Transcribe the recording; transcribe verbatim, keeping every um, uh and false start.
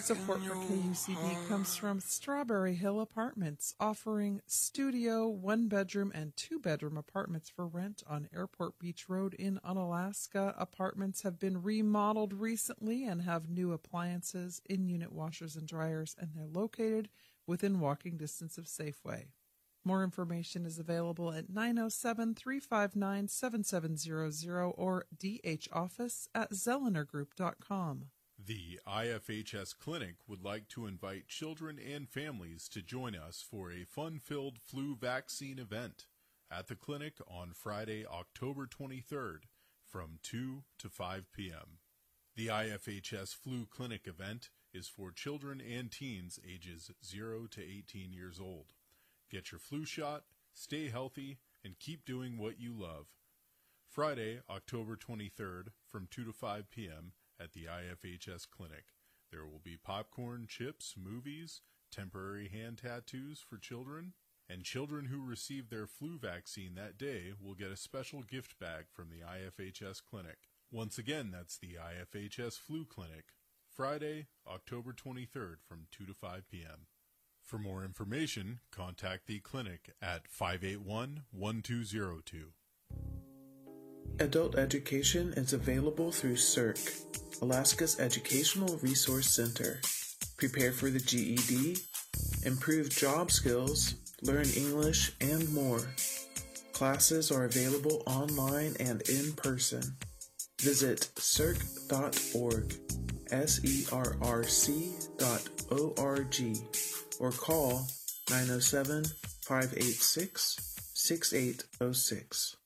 Support for K U C B comes from Strawberry Hill Apartments, offering studio, one-bedroom, and two-bedroom apartments for rent on Airport Beach Road in Unalaska. Apartments have been remodeled recently and have new appliances, in-unit washers and dryers, and they're located within walking distance of Safeway. More information is available at nine oh seven, three five nine, seven seven zero zero or dhoffice at zelliner group dot com. The I F H S Clinic would like to invite children and families to join us for a fun-filled flu vaccine event at the clinic on Friday, October twenty-third from two to five p.m. The I F H S Flu Clinic event is for children and teens ages zero to eighteen years old. Get your flu shot, stay healthy, and keep doing what you love. Friday, October twenty-third from two to five p.m. at the I F H S Clinic. There will be popcorn, chips, movies, temporary hand tattoos for children, and children who receive their flu vaccine that day will get a special gift bag from the I F H S Clinic. Once again, that's the I F H S Flu Clinic, Friday, October twenty-third from two to five p.m. For more information, contact the clinic at five eight one, one two zero two. Adult education is available through C E R C, Alaska's Educational Resource Center. Prepare for the G E D, improve job skills, learn English, and more. Classes are available online and in person. Visit C E R C dot org, S E R R C dot O R G, or call nine oh seven, five eight six, six eight oh six.